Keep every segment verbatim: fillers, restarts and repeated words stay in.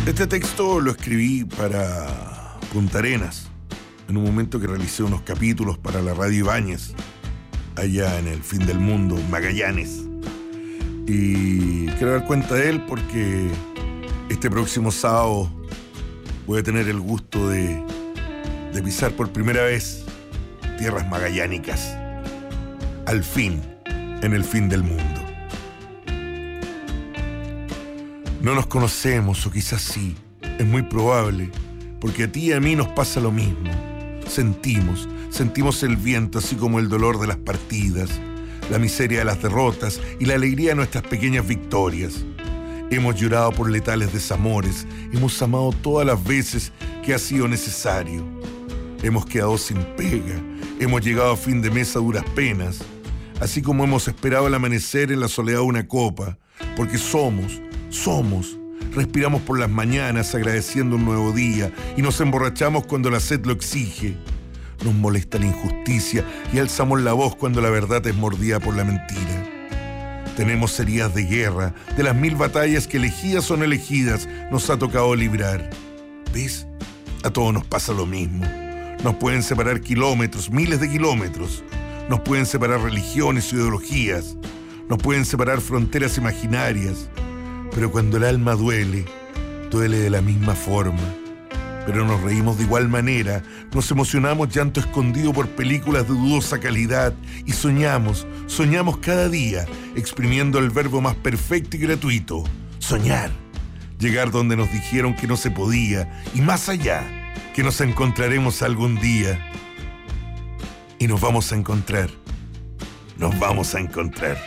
Este texto lo escribí para Punta Arenas, en un momento que realicé unos capítulos para la Radio Ibáñez, allá en el fin del mundo, Magallanes. Y quiero dar cuenta de él porque este próximo sábado voy a tener el gusto de, de pisar por primera vez tierras magallánicas. Al fin, en el fin del mundo. No nos conocemos, o quizás sí, es muy probable, porque a ti y a mí nos pasa lo mismo. Sentimos, sentimos el viento, así como el dolor de las partidas, la miseria de las derrotas y la alegría de nuestras pequeñas victorias. Hemos llorado por letales desamores, hemos amado todas las veces que ha sido necesario. Hemos quedado sin pega, hemos llegado a fin de mes a duras penas, así como hemos esperado el amanecer en la soledad de una copa, porque somos, somos, respiramos por las mañanas agradeciendo un nuevo día y nos emborrachamos cuando la sed lo exige. Nos molesta la injusticia y alzamos la voz cuando la verdad es mordida por la mentira. Tenemos heridas de guerra, de las mil batallas que elegidas o no elegidas nos ha tocado librar. ¿Ves? A todos nos pasa lo mismo. Nos pueden separar kilómetros, miles de kilómetros. Nos pueden separar religiones, ideologías. Nos pueden separar fronteras imaginarias. Pero cuando el alma duele, duele de la misma forma. Pero nos reímos de igual manera, nos emocionamos llanto escondido por películas de dudosa calidad y soñamos, soñamos cada día, exprimiendo el verbo más perfecto y gratuito, soñar. Llegar donde nos dijeron que no se podía y más allá, que nos encontraremos algún día. Y nos vamos a encontrar, nos vamos a encontrar.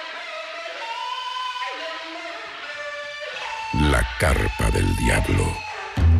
La carpa del diablo.